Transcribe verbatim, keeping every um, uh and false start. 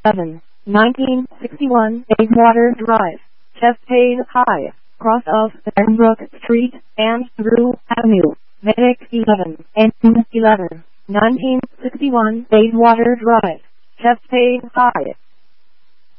seven, nineteen sixty-one, Bayswater Drive, Chesapeake High, cross of Fernbrook Street and Drew Avenue, Medic eleven, N eleven, nineteen sixty-one, Bayswater Drive, Chesapeake High.